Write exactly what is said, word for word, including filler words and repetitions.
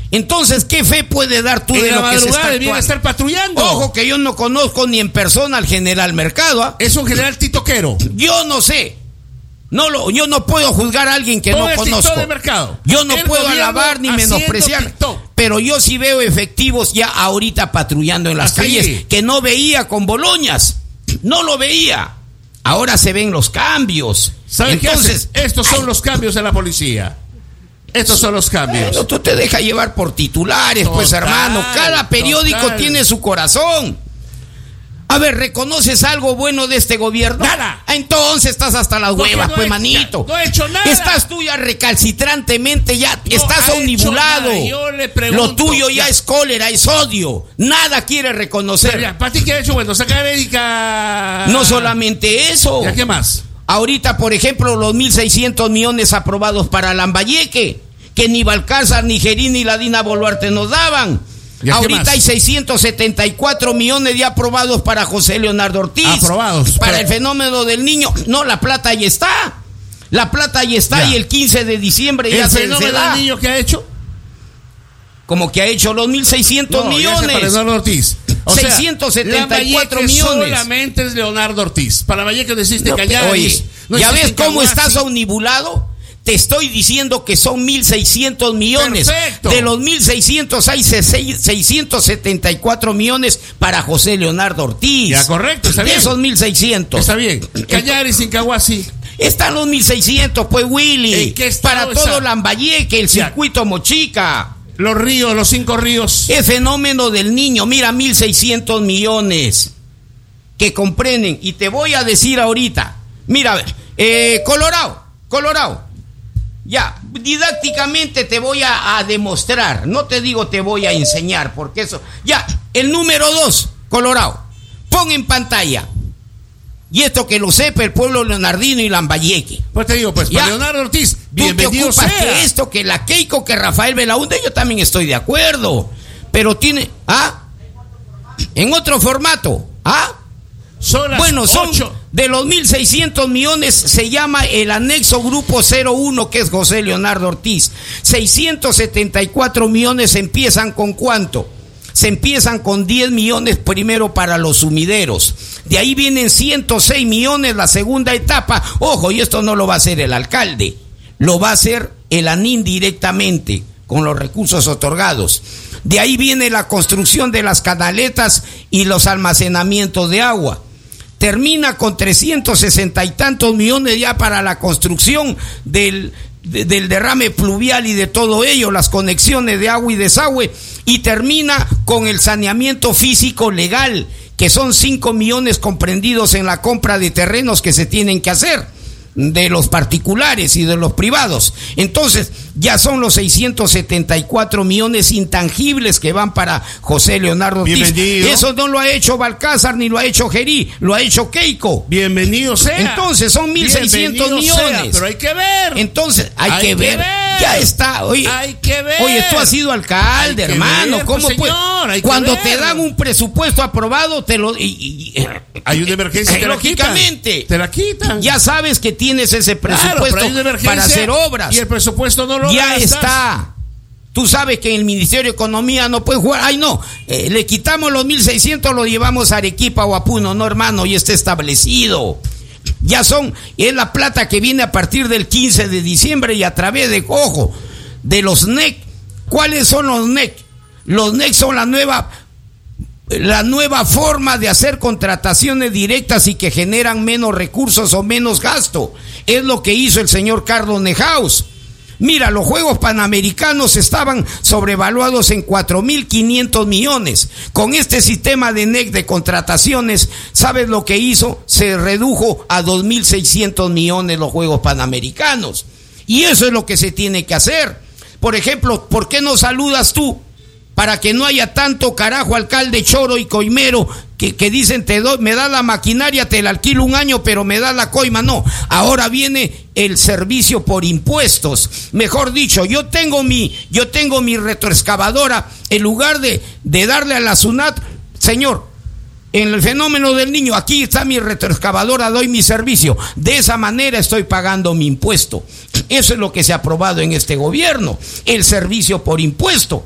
Entonces, ¿qué fe puede dar tú en de lo que se está actuando? Estar patrullando. Ojo que yo no conozco ni en persona al general Mercado. ¿eh? Es un general titoquero. Yo no sé. No lo, yo no puedo juzgar a alguien que no conozco. De Mercado. Yo no puedo alabar ni menospreciar. TikTok. Pero yo sí veo efectivos ya ahorita patrullando en las Así. calles que no veía con Boloñas. No lo veía. Ahora se ven los cambios. ¿Sabes qué haces? Estos son ay, los cambios de la policía. Estos son los cambios. Bueno, tú te dejas llevar por titulares, total, pues hermano. Cada periódico total. tiene su corazón. A ver, ¿reconoces algo bueno de este gobierno? Nada. Entonces estás hasta las huevas, no pues he, manito. No he hecho nada. Estás tú ya recalcitrantemente, ya no estás omnibulado. Yo le pregunto, lo tuyo ya, ya es cólera, es odio. Nada quiere reconocer. Ya, ¿para ti qué ha hecho bueno? Saca América. No solamente eso. ¿Ya qué más? Ahorita, por ejemplo, los mil seiscientos millones aprobados para Lambayeque, que ni Balcázar, ni Gerín, ni la Dina Boluarte nos daban. Ahorita hay seiscientos setenta y cuatro millones ya aprobados para José Leonardo Ortiz. Aprobados. Para pero... el fenómeno del niño. No, la plata ahí está. La plata ahí está ya. Y el quince de diciembre ya se, se da. ¿El fenómeno del niño qué ha hecho? Como que ha hecho los mil seiscientos no, millones. Para Leonardo Ortiz. O seiscientos setenta y cuatro millones. Solamente es Leonardo Ortiz. Para Lambayeque deciste no, callar. Oye, no ¿ya ves cómo Caguasi. estás omnibulado? Te estoy diciendo que son mil seiscientos millones. Perfecto. De los mil seiscientos hay seiscientos setenta y cuatro millones para José Leonardo Ortiz. Ya, correcto, está de bien. Esos mil seiscientos. Está bien. Callares sin Caguasi. Están los mil seiscientos, pues, Willy. Para esa? todo Lambayeque, el circuito ya. Mochica. Los ríos, los cinco ríos. El fenómeno del niño, mira, mil seiscientos millones que comprenden. Y te voy a decir ahorita, mira, eh, Colorado, Colorado, ya, didácticamente te voy a, a demostrar, no te digo te voy a enseñar, porque eso, ya, el número dos, Colorado, pon en pantalla. Y esto que lo sepa el pueblo leonardino y Lambayeque. Pues te digo, pues, para Leonardo Ortiz, bienvenido sea. Que esto, que la Keiko, que Rafael Belaúnde, yo también estoy de acuerdo. Pero tiene, ¿ah? En otro formato, ¿ah? Son las bueno, son ocho. De los mil seiscientos millones, se llama el anexo grupo cero uno, que es José Leonardo Ortiz. seiscientos setenta y cuatro millones empiezan con ¿cuánto? Se empiezan con diez millones primero para los sumideros. De ahí vienen ciento seis millones la segunda etapa. Ojo, y esto no lo va a hacer el alcalde. Lo va a hacer el ANIN directamente, con los recursos otorgados. De ahí viene la construcción de las canaletas y los almacenamientos de agua. Termina con trescientos sesenta y tantos millones ya para la construcción del... del derrame pluvial y de todo ello, las conexiones de agua y desagüe, y termina con el saneamiento físico legal, que son cinco millones comprendidos en la compra de terrenos que se tienen que hacer, de los particulares y de los privados. Entonces, ya son los seiscientos setenta y cuatro millones intangibles que van para José Leonardo Ortiz. Eso no lo ha hecho Balcázar ni lo ha hecho Gerí, lo ha hecho Keiko. Bienvenido sea. Entonces, son mil seiscientos millones. Sea, pero hay que ver. Entonces, hay, hay que, ver. que ver. Ya está. Oye, hay que ver. Oye, tú has sido alcalde, hermano. Ver, ¿Cómo pues, puede? señor, hay Cuando que te ver. dan un presupuesto aprobado, te lo... Y, y, hay una emergencia, te lógicamente. La quitan. Te la quitan. Ya sabes que tienes ese presupuesto claro, para hacer obras. Y el presupuesto no lo Ya gastas. está. Tú sabes que en el Ministerio de Economía no puede jugar. Ay, no. Eh, le quitamos los mil seiscientos, lo llevamos a Arequipa o a Puno. No, hermano, ya está establecido. Ya son, es la plata que viene a partir del quince de diciembre y a través de, ojo, de los N E C. ¿Cuáles son los N E C? Los N E C son la nueva, la nueva forma de hacer contrataciones directas y que generan menos recursos o menos gasto. Es lo que hizo el señor Carlos Nehaus. Mira, los Juegos Panamericanos estaban sobrevaluados en cuatro mil quinientos millones. Con este sistema de N E C de contrataciones, ¿sabes lo que hizo? Se redujo a dos mil seiscientos millones los Juegos Panamericanos. Y eso es lo que se tiene que hacer. Por ejemplo, ¿por qué no saludas tú? Para que no haya tanto carajo alcalde choro y coimero que, que dicen, te doy, me da la maquinaria, te la alquilo un año, pero me da la coima. No, ahora viene el servicio por impuestos. Mejor dicho, yo tengo mi, yo tengo mi retroexcavadora, en lugar de, de darle a la SUNAT, señor, en el fenómeno del niño, aquí está mi retroexcavadora, doy mi servicio. De esa manera estoy pagando mi impuesto. Eso es lo que se ha aprobado en este gobierno, el servicio por impuesto.